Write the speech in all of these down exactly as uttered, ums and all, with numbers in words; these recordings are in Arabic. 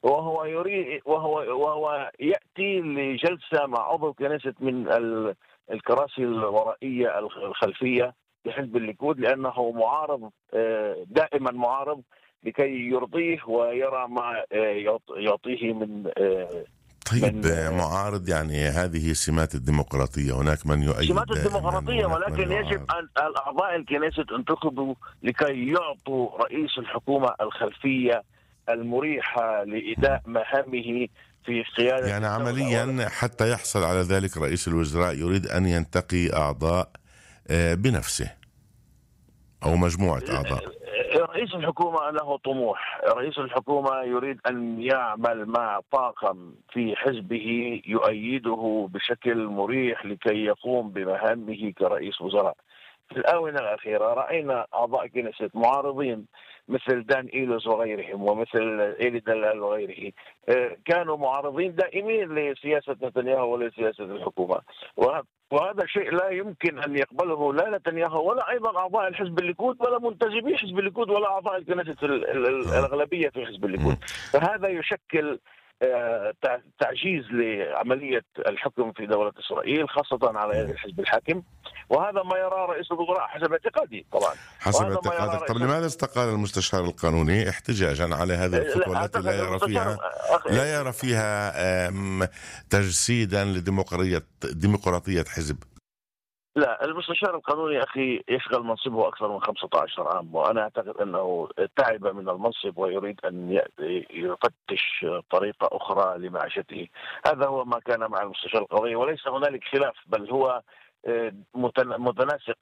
وهو يريد وهو وهو يأتي لجلسة مع عضو كنيسة من الكراسي الورائية الخلفية لحزب الليكود، لأنه معارض دائما معارض لكي يرضيه ويرى ما يعطيه من. طيب من معارض، يعني هذه سمات الديمقراطية، هناك من يؤيد سمات الديمقراطية، ولكن يجب أن الأعضاء الكنيسة انتخبوا لكي يعطوا رئيس الحكومة الخلفية المريحة لإداء مهامه في قيادة. يعني عمليا حتى يحصل على ذلك رئيس الوزراء يريد أن ينتقي أعضاء بنفسه أو مجموعة أعضاء. رئيس الحكومة له طموح، رئيس الحكومة يريد أن يعمل مع طاقم في حزبه يؤيده بشكل مريح لكي يقوم بمهامه كرئيس وزراء. في الآونة الأخيرة رأينا أعضاء كنيسة معارضين مثل دان إيلوز وغيرهم ومثل إيلي دلال وغيره كانوا معارضين دائمين لسياسة نتنياهو ولسياسة الحكومة، وهذا شيء لا يمكن أن يقبله لا نتنياهو ولا أيضا أعضاء الحزب الليكود ولا منتسبي حزب الليكود ولا أعضاء الكنيسة الأغلبية في حزب الليكود. فهذا يشكل تعجيز لعملية الحكم في دولة إسرائيل خاصة على يد الحزب الحاكم، وهذا ما يرى رئيس الوزراء حسب اعتقادي طبعا. حسب اعتقادك. طب لماذا استقال المستشار القانوني احتجاجا على هذه الخطوة التي لا يرى فيها لا يرى فيها تجسيدا لديمقراطية ديمقراطية حزب؟ لا، المستشار القانوني أخي يشغل منصبه أكثر من خمسة عشر عام، وأنا أعتقد أنه تعب من المنصب ويريد أن يفتش طريقة أخرى لمعيشته. هذا هو ما كان مع المستشار القانوني، وليس هنالك خلاف، بل هو متناسق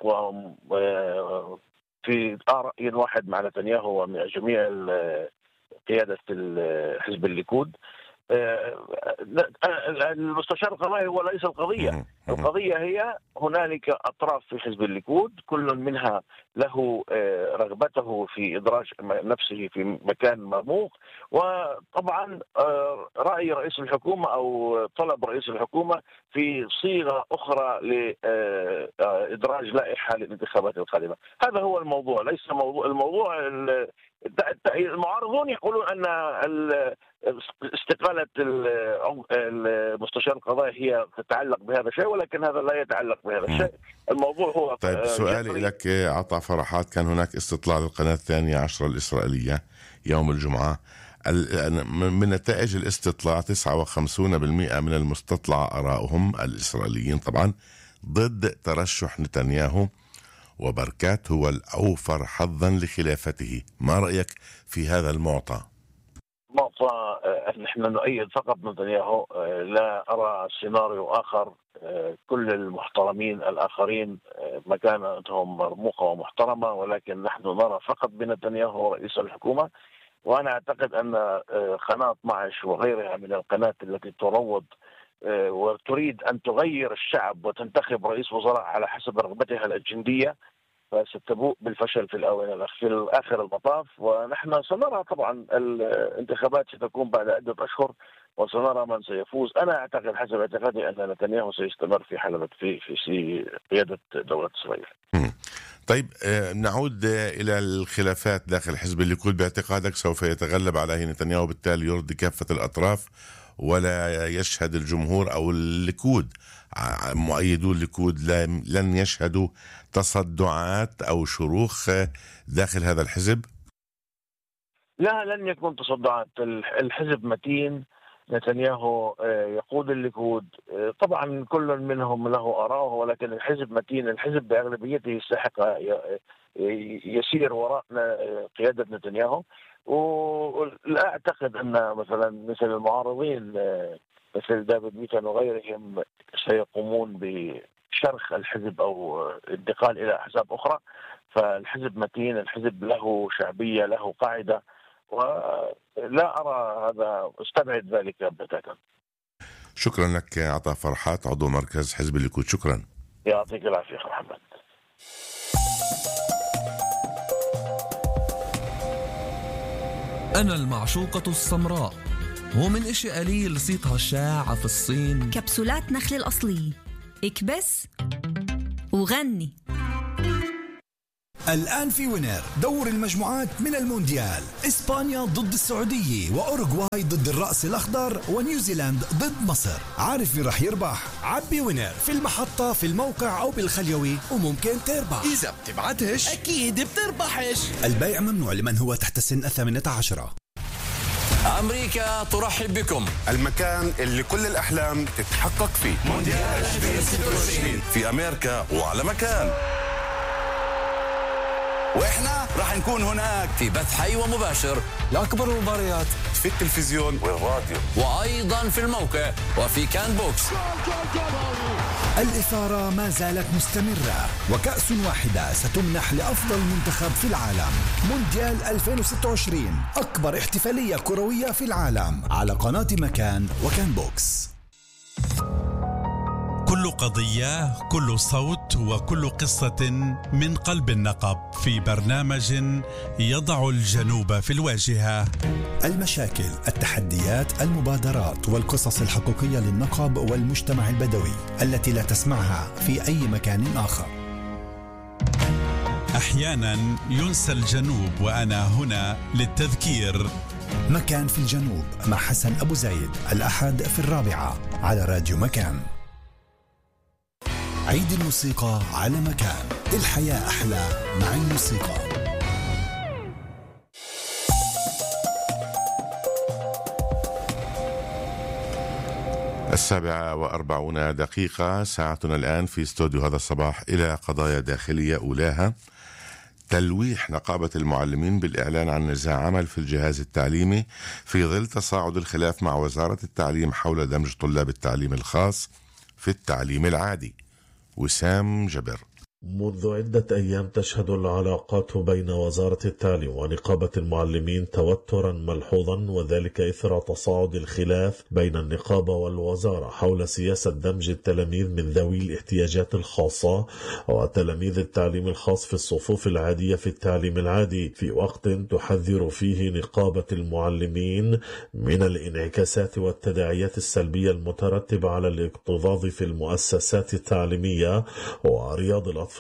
في رأي واحد مع نتنياهو ومع جميع قيادة حزب الليكود. المستشار القضائي هو ليس القضية. القضية هي هنالك أطراف في حزب الليكود كل منها له رغبته في إدراج نفسه في مكان مرموق، وطبعا رأي رئيس الحكومة أو طلب رئيس الحكومة في صيغة أخرى لإدراج لائحة للانتخابات القادمة. هذا هو الموضوع، ليس موضوع الموضوع المعارضون يقولون أن استقالة المستشار القضائي هي تتعلق بهذا الشيء، ولكن هذا لا يتعلق بهذا الشيء. الموضوع هو. طيب سؤالي لك عطا فرحات، كان هناك استطلاع للقناة الثانية عشرة الإسرائيلية يوم الجمعة. من نتائج الاستطلاع تسعة وخمسين بالمئة من المستطلع آراؤهم الإسرائيليين طبعا ضد ترشح نتنياهو، وبركات هو الأوفر حظا لخلافته. ما رأيك في هذا المعطى؟ معطى نحن نؤيد فقط نتنياهو، لا أرى سيناريو آخر. كل المحترمين الآخرين مكانتهم مرموقة ومحترمة، ولكن نحن نرى فقط بنتنياهو رئيس الحكومة. وأنا أعتقد أن قناة معش وغيرها من القناة التي تروض وتريد أن تغير الشعب وتنتخب رئيس وزراء على حسب رغبتها الأجندية فستبوء بالفشل في الآونة في آخر المطاف. ونحن سنرى طبعا الانتخابات ستكون بعد عدة أشهر وسنرى من سيفوز. أنا أعتقد حسب اعتقادي أن نتنياهو سيستمر في حلبة في في قيادة دولة إسرائيل. طيب نعود إلى الخلافات داخل حزب الليكود. باعتقادك سوف يتغلب عليه نتنياهو بالتالي يرضي كافة الأطراف، ولا يشهد الجمهور أو الليكود مؤيدو الليكود لن يشهدوا تصدعات أو شروخ داخل هذا الحزب؟ لا، لن يكون تصدعات. الحزب متين، نتنياهو يقود الليكود، طبعا كل منهم له آراءه، ولكن الحزب متين. الحزب بأغلبيته يستحق يسير وراء قيادة نتنياهو، ولا أعتقد أن مثلا مثل المعارضين مثل دافيد ميتان وغيرهم سيقومون بشرخ الحزب أو الانتقال إلى أحزاب أخرى. فالحزب متين، الحزب له شعبية، له قاعدة، ولا أرى هذا، استبعد ذلك بتاتا. شكرا لك عطا فرحات، عضو مركز حزب الليكود. شكرا. يعطيك العافية محمد. أنا المعشوقة السمراء هو من إشي قليل صيتها الشائعة في الصين. كبسولات نخل الأصلية، اكبس وغني. الآن في وينر دور المجموعات من المونديال، إسبانيا ضد السعودية وأوروغواي ضد الرأس الأخضر ونيوزيلاند ضد مصر. عارف مين رح يربح؟ عبي وينر في المحطة في الموقع أو بالخليوي وممكن تربح. إذا بتبعتش أكيد بتربحش. البيع ممنوع لمن هو تحت السن الثامنة عشرة. أمريكا ترحب بكم، المكان اللي كل الأحلام تتحقق فيه. مونديال ألفين وستة وعشرين في أمريكا وعلى مكان، وإحنا راح نكون هناك في بث حي ومباشر لأكبر المباريات في التلفزيون والراديو، وأيضا في الموقع وفي كان بوكس. الإثارة ما زالت مستمرة، وكأس واحدة ستمنح لأفضل منتخب في العالم. مونديال ألفين وستة وعشرين أكبر احتفالية كروية في العالم على قناة مكان وكان بوكس. كل قضية، كل صوت، وكل قصة من قلب النقب في برنامج يضع الجنوب في الواجهة. المشاكل، التحديات، المبادرات والقصص الحقيقية للنقب والمجتمع البدوي التي لا تسمعها في أي مكان آخر. أحيانا ينسى الجنوب، وأنا هنا للتذكير. مكان في الجنوب مع حسن أبو زايد، الأحد في الرابعة على راديو مكان. عيد الموسيقى على مكان، الحياة أحلى مع الموسيقى. السابعة وأربعون دقيقة ساعتنا الآن في استوديو هذا الصباح إلى قضايا داخلية. أولاها تلويح نقابة المعلمين بالإعلان عن نزاع عمل في الجهاز التعليمي في ظل تصاعد الخلاف مع وزارة التعليم حول دمج طلاب التعليم الخاص في التعليم العادي. وسام جبر. منذ عدة أيام تشهد العلاقات بين وزارة التعليم ونقابة المعلمين توترا ملحوظا، وذلك إثر تصاعد الخلاف بين النقابة والوزارة حول سياسة دمج التلاميذ من ذوي الاحتياجات الخاصة وتلاميذ التعليم الخاص في الصفوف العادية في التعليم العادي، في وقت تحذر فيه نقابة المعلمين من الانعكاسات والتداعيات السلبية المترتبة على الاكتظاظ في المؤسسات التعليمية ورياض الأطفال.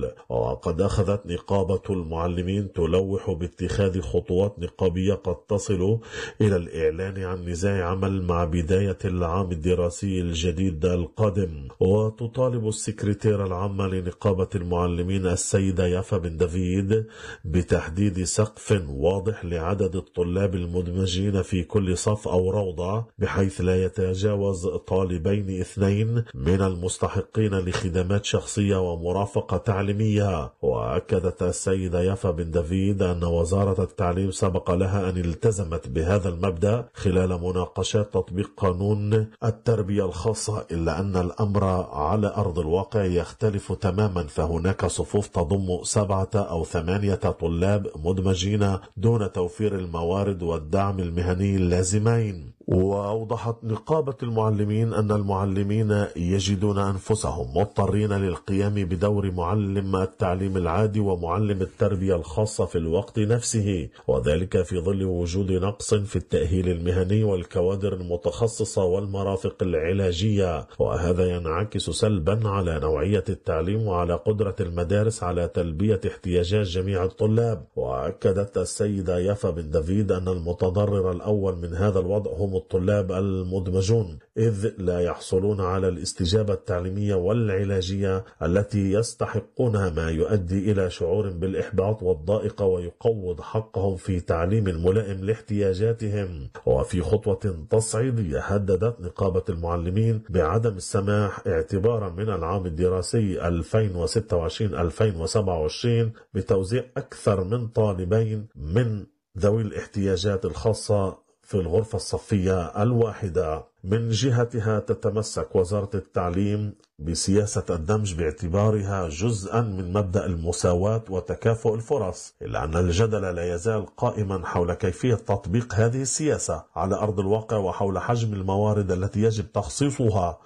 وقد أخذت نقابة المعلمين تلوح باتخاذ خطوات نقابية قد تصل إلى الإعلان عن نزاع عمل مع بداية العام الدراسي الجديد القادم. وتطالب السكرتيرة العامة لنقابة المعلمين السيدة يافا بن دافيد بتحديد سقف واضح لعدد الطلاب المدمجين في كل صف أو روضة، بحيث لا يتجاوز طالبين اثنين من المستحقين لخدمات شخصية ومرافقة تعليمية. وأكدت السيدة يافا بن دافيد أن وزارة التعليم سبق لها أن التزمت بهذا المبدأ خلال مناقشات تطبيق قانون التربية الخاصة، إلا أن الأمر على أرض الواقع يختلف تماما، فهناك صفوف تضم سبعة أو ثمانية طلاب مدمجين دون توفير الموارد والدعم المهني اللازمين. وأوضحت نقابة المعلمين أن المعلمين يجدون أنفسهم مضطرين للقيام بدور معلم التعليم العادي ومعلم التربية الخاصة في الوقت نفسه، وذلك في ظل وجود نقص في التأهيل المهني والكوادر المتخصصة والمرافق العلاجية، وهذا ينعكس سلبا على نوعية التعليم وعلى قدرة المدارس على تلبية احتياجات جميع الطلاب. وأكدت السيدة يافا بن دافيد أن المتضرر الأول من هذا الوضع هم الطلاب المدمجون، إذ لا يحصلون على الاستجابة التعليمية والعلاجية التي يستحقونها، ما يؤدي إلى شعور بالإحباط والضائقة ويقوض حقهم في تعليم ملائم لاحتياجاتهم. وفي خطوة تصعيدية هددت نقابة المعلمين بعدم السماح اعتبارا من العام الدراسي ألفين وستة وعشرين ألفين وسبعة وعشرين بتوزيع أكثر من طالبين من ذوي الاحتياجات الخاصة في الغرفة الصفية الواحدة. من جهتها تتمسك وزارة التعليم بسياسة الدمج باعتبارها جزءا من مبدأ المساواة وتكافؤ الفرص، إلا أن الجدل لا يزال قائما حول كيفية تطبيق هذه السياسة على أرض الواقع وحول حجم الموارد التي يجب تخصيصها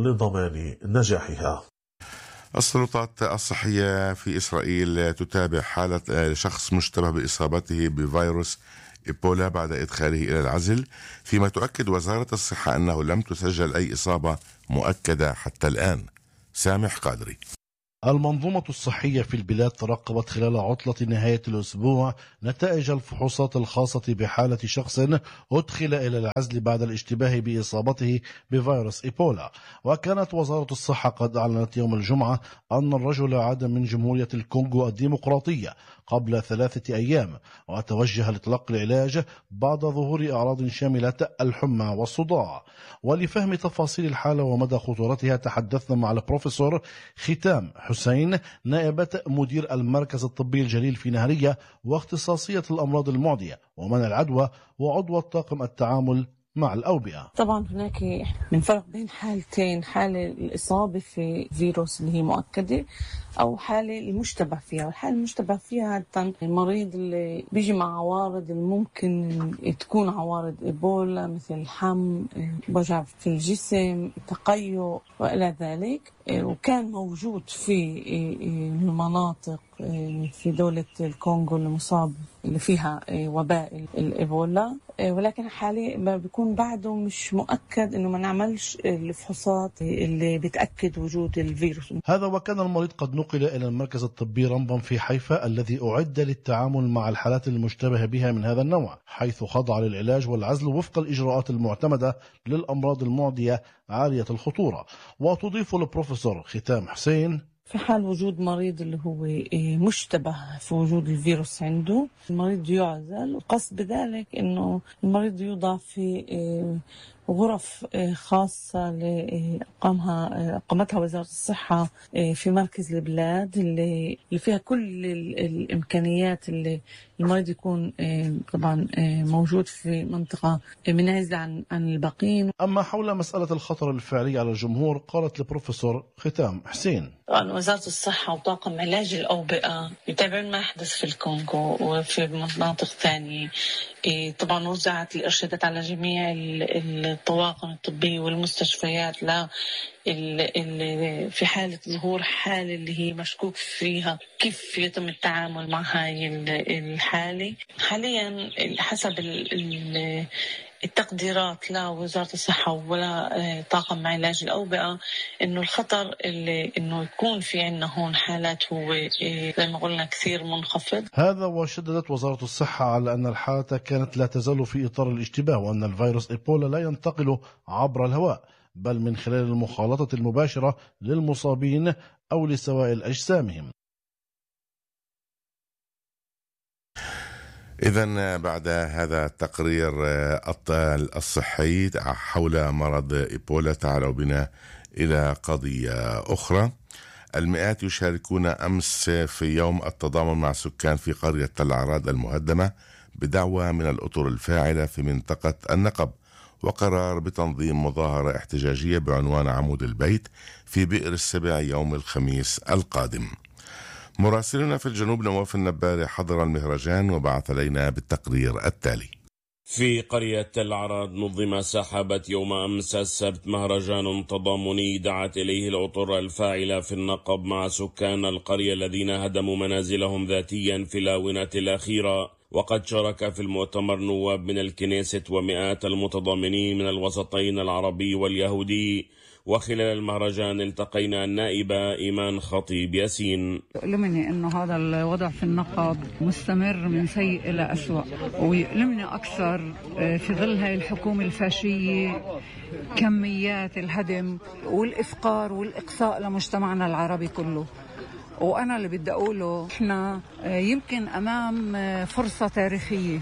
لضمان نجاحها. السلطات الصحية في إسرائيل تتابع حالة شخص مشتبه بإصابته بفيروس إيبولا بعد إدخاله إلى العزل، فيما تؤكد وزارة الصحة أنه لم تسجل أي إصابة مؤكدة حتى الآن. سامح قادري. المنظومة الصحية في البلاد ترقبت خلال عطلة نهاية الأسبوع نتائج الفحوصات الخاصة بحالة شخص أدخل إلى العزل بعد الاشتباه بإصابته بفيروس إيبولا. وكانت وزارة الصحة قد أعلنت يوم الجمعة أن الرجل عاد من جمهورية الكونغو الديمقراطية قبل ثلاثة أيام، وتوجه لتلقي العلاج بعد ظهور أعراض شاملة الحمى والصداع. ولفهم تفاصيل الحالة ومدى خطورتها تحدثنا مع البروفيسور ختام حسين، نائبة مدير المركز الطبي الجليل في نهرية واختصاصية الأمراض المعدية ومنع العدوى وعضو الطاقم التعامل مع الأوبئة. طبعا هناك من فرق بين حالتين، حالة الإصابة في فيروس اللي هي مؤكدة أو حالة المشتبه فيها. والحالة المشتبه فيها عادة المريض اللي بيجي مع عوارض ممكن تكون عوارض إيبولا مثل الحم، وجع في الجسم، تقيؤ وإلى ذلك، وكان موجود في المناطق في دولة الكونغو المصاب اللي فيها وباء الإيبولا، ولكن حاليا ما بيكون بعده مش مؤكد إنه ما نعملش الفحوصات اللي بتأكد وجود الفيروس. هذا وكان المريض قد نقل إلى المركز الطبي رمبم في حيفا الذي أعد للتعامل مع الحالات المشتبه بها من هذا النوع، حيث خضع للعلاج والعزل وفق الإجراءات المعتمدة للأمراض المعدية عالية الخطورة. وتضيف البروفيسور ختام حسين: في حال وجود مريض اللي هو مشتبه في وجود الفيروس عنده، المريض يعزل، وقصد بذلك انه المريض يوضع في غرف خاصة لأقامها أقامتها وزارة الصحة في مركز البلاد اللي فيها كل الإمكانيات اللي المريض يكون طبعا موجود في منطقة منعزلة عن عن الباقين. أما حول مسألة الخطر الفعلي على الجمهور، قالت البروفيسور ختام حسين: طبعا وزارة الصحة وطاقم علاج الأوبئة يتابعون ما يحدث في الكونغو وفي مناطق ثانية. طبعا وزعت الإرشادات على جميع الطواقم الطبية والمستشفيات لا في حالة ظهور حالة اللي هي مشكوك فيها كيف يتم التعامل مع هاي الحالة. حاليا حسب التقديرات لا وزارة الصحة ولا طاقم علاج الأوبئة إنه الخطر اللي إنه يكون في عنا هون حالات هو زي ما قلنا كثير منخفض. هذا وشددت وزارة الصحة على أن الحالة كانت لا تزال في إطار الاشتباه، وأن الفيروس إيبولا لا ينتقل عبر الهواء بل من خلال المخالطة المباشرة للمصابين أو لسوائل أجسامهم. إذن بعد هذا التقرير الصحي حول مرض إيبولا، تعالوا بنا إلى قضية أخرى. المئات يشاركون أمس في يوم التضامن مع سكان في قرية تل عراد المهدمة بدعوة من الأطر الفاعلة في منطقة النقب، وقرار بتنظيم مظاهرة احتجاجية بعنوان عمود البيت في بئر السبع يوم الخميس القادم. مراسلنا في الجنوب نواف النباري حضر المهرجان وبعث إلينا بالتقرير التالي. في قرية تل عراد نظم سحابة يوم أمس السبت مهرجان تضامني دعت إليه الأطر الفاعلة في النقب مع سكان القرية الذين هدموا منازلهم ذاتيا في الآونة الأخيرة. وقد شارك في المؤتمر نواب من الكنيست ومئات المتضامنين من الوسطين العربي واليهودي. وخلال المهرجان التقينا النائبة إيمان خطيب ياسين. يؤلمني أنه هذا الوضع في النقب مستمر من سيء إلى أسوأ، ويؤلمني أكثر في ظل هاي الحكومة الفاشية كميات الهدم والإفقار والإقصاء لمجتمعنا العربي كله. وأنا اللي بدي أقوله إحنا يمكن أمام فرصة تاريخية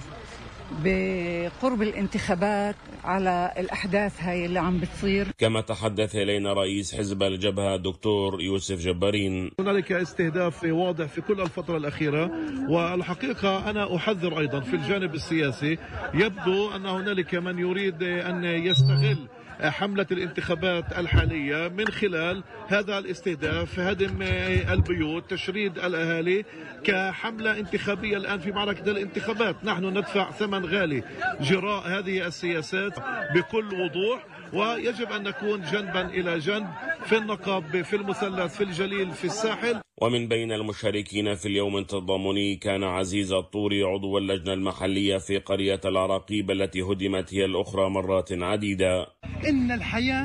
بقرب الانتخابات على الأحداث هاي اللي عم بتصير. كما تحدث إلينا رئيس حزب الجبهة دكتور يوسف جبارين. هنالك استهداف واضح في كل الفترة الأخيرة، والحقيقة أنا أحذر أيضا في الجانب السياسي. يبدو أن هنالك من يريد أن يستغل حملة الانتخابات الحالية من خلال هذا الاستهداف، هدم البيوت، تشريد الأهالي كحملة انتخابية الآن في معركة الانتخابات. نحن ندفع ثمن غالي جراء هذه السياسات بكل وضوح، ويجب أن نكون جنبا إلى جنب في النقب، في المثلث، في الجليل، في الساحل. ومن بين المشاركين في اليوم التضامني كان عزيز الطوري عضو اللجنة المحلية في قرية العراقيب التي هدمت هي الأخرى مرات عديدة. إن الحياة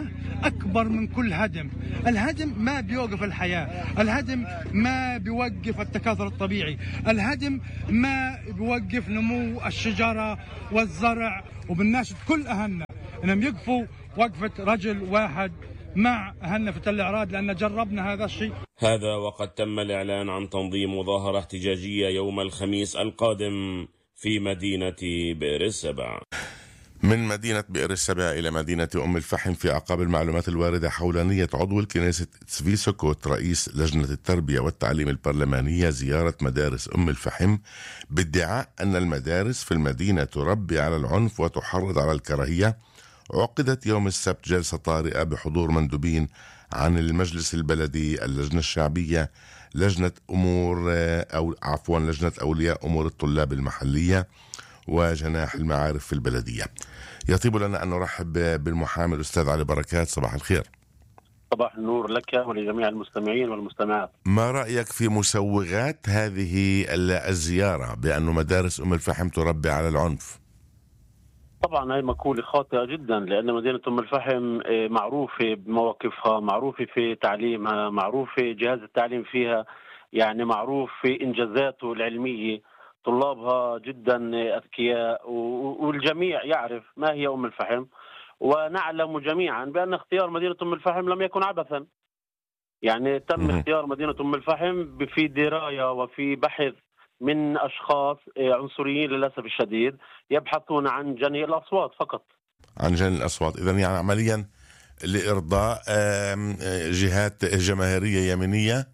أكبر من كل هدم. الهدم ما بيوقف الحياة، الهدم ما بيوقف التكاثر الطبيعي، الهدم ما بيوقف نمو الشجرة والزرع. وبالناشد كل أهلنا أنهم يقفوا وقفة رجل واحد مع أهلنا في تل عراد، لأن جربنا هذا الشيء. هذا وقد تم الإعلان عن تنظيم مظاهرة احتجاجية يوم الخميس القادم في مدينة بئر السبع. من مدينة بئر السبع إلى مدينة أم الفحم في أعقاب المعلومات الواردة حول نية عضو الكنيسة تسفي سكوت رئيس لجنة التربية والتعليم البرلمانية زيارة مدارس أم الفحم بادعاء أن المدارس في المدينة تربي على العنف وتحرض على الكراهية. عقدت يوم السبت جلسة طارئة بحضور مندوبين عن المجلس البلدي، اللجنة الشعبية، لجنة أمور أو عفوا لجنة أولياء أمور الطلاب المحلية وجناح المعارف في البلدية. يطيب لنا أن نرحب بالمحامي الأستاذ علي بركات. صباح الخير. صباح النور لك ولجميع المستمعين والمستمعات. ما رأيك في مسوغات هذه الزيارة بأن مدارس أم الفحم تربي على العنف؟ طبعا هي مقولة خاطئة جدا، لأن مدينة أم الفحم معروفة بمواقفها، معروفة في تعليمها، معروفة جهاز التعليم فيها يعني معروف في إنجازاته العلمية، طلابها جدا أذكياء والجميع يعرف ما هي أم الفحم. ونعلم جميعا بأن اختيار مدينة أم الفحم لم يكن عبثا، يعني تم اختيار مدينة أم الفحم في دراية وفي بحث من أشخاص عنصريين للأسف الشديد يبحثون عن جني الأصوات فقط، عن جني الأصوات. إذن يعني عمليا لإرضاء جهات جماهيرية يمينية.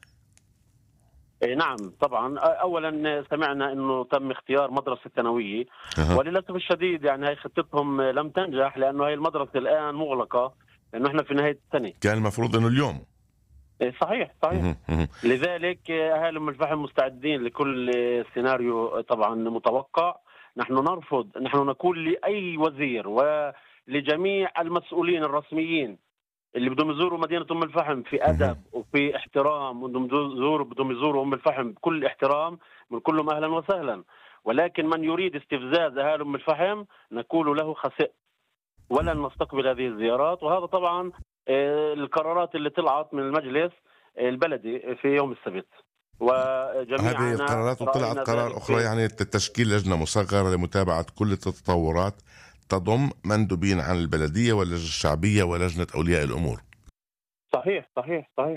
نعم طبعا. أولا سمعنا أنه تم اختيار مدرسة ثانوية أه. وللأسف الشديد يعني هاي خطتهم لم تنجح، لأنه هاي المدرسة الآن مغلقة، لأنه احنا في نهاية السنة. كان المفروض أنه اليوم. صحيح صحيح. لذلك أهالي أم الفحم مستعدين لكل سيناريو طبعا متوقع. نحن نرفض، نحن نقول لأي وزير ولجميع المسؤولين الرسميين اللي بدهم يزوروا مدينة أم الفحم في أدب وفي احترام، بدهم يزوروا بدهم يزوروا أم الفحم بكل احترام، بنقول لهم أهلا وسهلا. ولكن من يريد استفزاز أهالي أم الفحم نقول له خسئ، ولن نستقبل هذه الزيارات. وهذا طبعا القرارات اللي طلعت من المجلس البلدي في يوم السبت، وجميعنا هذه القرارات وطلعت قرار أخرى، يعني تشكيل لجنة مصغرة لمتابعة كل التطورات تضم مندوبين عن البلدية واللجنة الشعبية ولجنة أولياء الأمور. صحيح صحيح صحيح.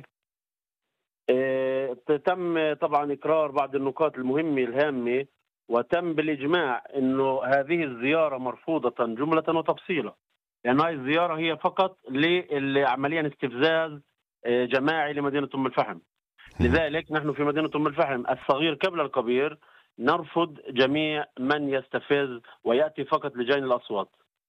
اه تم طبعا إقرار بعض النقاط المهمة الهامة، وتم بالإجماع أنه هذه الزيارة مرفوضة جملة وتفصيلا، لأن هذه الزيارة هي فقط لعمليا استفزاز جماعي لمدينة أم الفحم. لذلك نحن في مدينة أم الفحم الصغير قبل الكبير نرفض جميع من يستفز ويأتي فقط لجين الأصوات.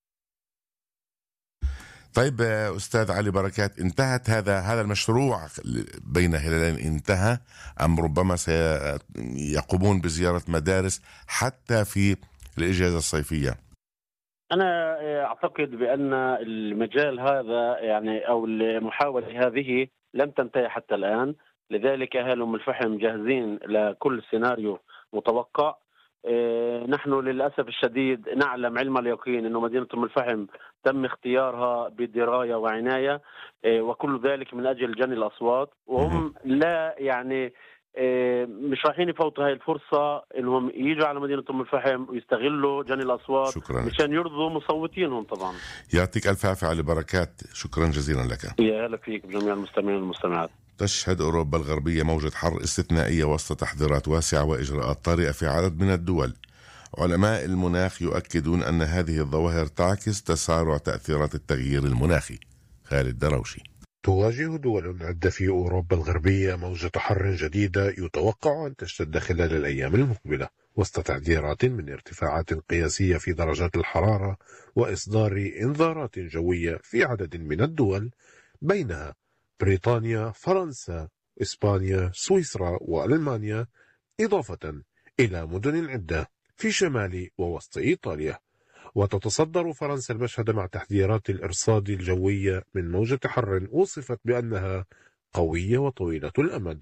طيب أستاذ علي بركات، انتهت هذا هذا المشروع بين هلالين انتهى أم ربما سيقومون بزيارة مدارس حتى في الإجازة الصيفية؟ أنا أعتقد بأن المجال هذا يعني أو المحاولة هذه لم تنتهي حتى الآن. لذلك أهل أم الفحم جاهزين لكل سيناريو متوقع. إيه نحن للأسف الشديد نعلم علم اليقين أنه مدينة أم الفحم تم اختيارها بدراية وعناية، إيه وكل ذلك من أجل جني الأصوات، وهم لا يعني إيه مش رايحين يفوتوا هاي الفرصة انهم يجوا على مدينة أم الفحم ويستغلوا جني الأصوات شكرا. مشان يرضوا مصوتينهم. طبعا يعطيك ألف عافية علي بركات، شكرا جزيلا لك. يا هلا فيك بجميع المستمعين والمستمعات. تشهد أوروبا الغربية موجة حر استثنائية وسط تحذيرات واسعة وإجراءات طارئة في عدد من الدول. علماء المناخ يؤكدون أن هذه الظواهر تعكس تسارع تأثيرات التغيير المناخي. خالد دروشي. تواجه دول عدة في أوروبا الغربية موجة حر جديدة يتوقع أن تشتد خلال الأيام المقبلة، وسط تعذيرات من ارتفاعات قياسية في درجات الحرارة وإصدار إنذارات جوية في عدد من الدول، بينها بريطانيا، فرنسا، إسبانيا، سويسرا وألمانيا، إضافة إلى مدن عدة في شمال ووسط إيطاليا. وتتصدر فرنسا المشهد مع تحذيرات الإرصاد الجوية من موجة حر وصفت بأنها قوية وطويلة الأمد،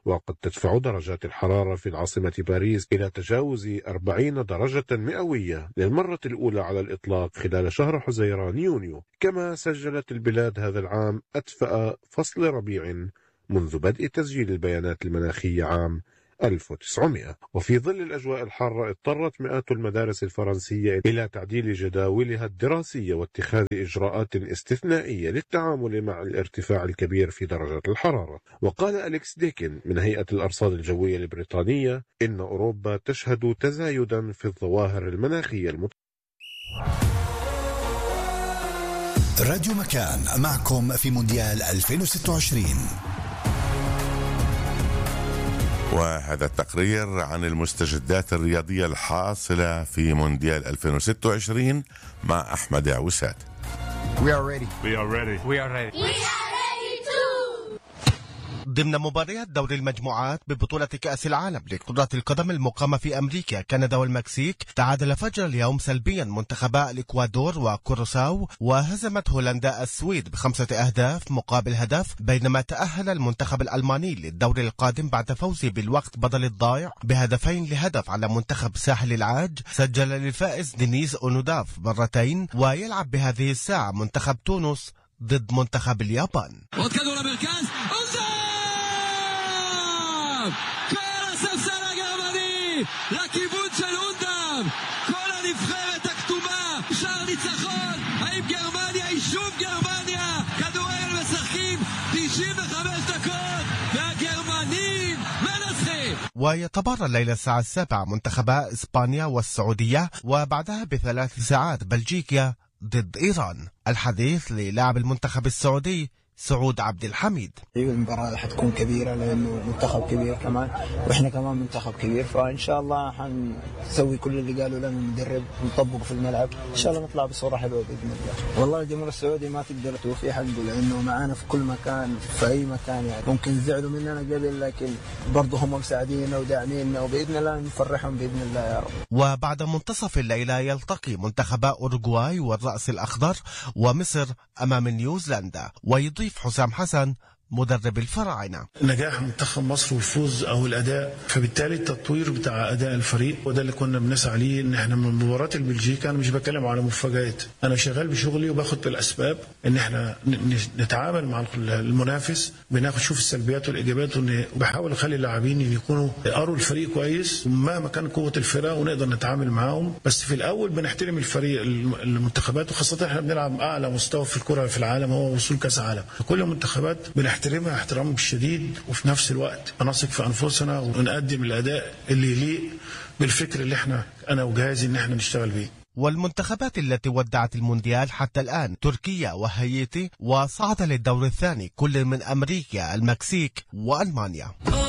وقد تدفع درجات الحرارة في العاصمة باريس إلى تجاوز أربعين درجة مئوية للمرة الأولى على الإطلاق خلال شهر حزيران يونيو. كما سجلت البلاد هذا العام أدفأ فصل ربيع منذ بدء تسجيل البيانات المناخية عام ألف وتسعمائة. وفي ظل الأجواء الحارة اضطرت مئات المدارس الفرنسية إلى تعديل جداولها الدراسية واتخاذ إجراءات استثنائية للتعامل مع الارتفاع الكبير في درجات الحرارة. وقال أليكس ديكن من هيئة الأرصاد الجوية البريطانية إن أوروبا تشهد تزايدا في الظواهر المناخية المت... راديو مكان معكم في مونديال ألفين وستة وعشرين. وهذا التقرير عن المستجدات الرياضية الحاصلة في مونديال ألفين وستة وعشرين مع أحمد عوسات. We are ready. We are ready. We are ready. We are ready too. ضمن مباريات دوري المجموعات ببطولة كأس العالم لكرة القدم المقامة في أمريكا، كندا والمكسيك، تعادل فجر اليوم سلبيا منتخبا الإكوادور وكورساو، وهزمت هولندا السويد بخمسة أهداف مقابل هدف، بينما تأهل المنتخب الألماني للدور القادم بعد فوزه بالوقت بدل الضايع بهدفين لهدف على منتخب ساحل العاج. سجل للفائز دينيس أونوداف مرتين، ويلعب بهذه الساعة منتخب تونس ضد منتخب اليابان. לכיוון של אונדם, כל הנבחרת הכתומה, שער ניצחון, האם גרמניה היא שוב גרמניה? כדורגל משחקים תשעים וחמש דקות והגרמנים מנצחים. ويتبارى الليلة الساعة السابعة منتخبا إسبانيا والسعودية، وبعدها بثلاث ساعات بلجيكا ضد إيران. الحديث للاعب المنتخب السعودي سعود عبد الحميد. المباراة حتكون كبيرة لأنه منتخب كبير كمان، وإحنا كمان منتخب كبير، فإن شاء الله حنسوي كل اللي قالوا لنا المدرب ونطبقه في الملعب، إن شاء الله نطلع بصورة حلوة بإذن الله. والله الجمهور السعودي ما تقدر توفي حقه لأنه معانا في كل مكان في أي مكان، يعني ممكن زعلوا مننا قبل لكن برضه هم مساعديننا وداعميننا، وبإذن الله نفرحهم بإذن الله يا رب. وبعد منتصف الليلة يلتقي منتخبا أوروغواي والرأس الأخضر ومصر أمام نيوزيلندا. ويضيف حسام حسن مدرب الفراعنة: نجاح منتخب مصر والفوز او الاداء، فبالتالي التطوير بتاع اداء الفريق، وده اللي كنا بنسعى ليه. ان احنا من مباراه البلجيكا انا مش بتكلم على مفاجآت، انا شغال بشغلي وباخد بالاسباب ان احنا نتعامل مع المنافس، بناخد شوف السلبيات والايجابيات، وبحاول اخلي اللاعبين يكونوا قروا الفريق كويس مهما كان قوه الفرقه ونقدر نتعامل معاهم. بس في الاول بنحترم الفريق المنتخبات، وخاصه احنا بنلعب اعلى مستوى في الكره في العالم هو وصول كاس عالم، فكل المنتخبات بنحترمها احترام شديد، وفي نفس الوقت نثق في انفسنا ونقدم الاداء اللي يليق بالفكر اللي احنا انا وجهازي ان احنا نشتغل بيه. والمنتخبات التي ودعت المونديال حتى الآن تركيا وهايتي، وصعد للدور الثاني كل من أمريكا، المكسيك وألمانيا.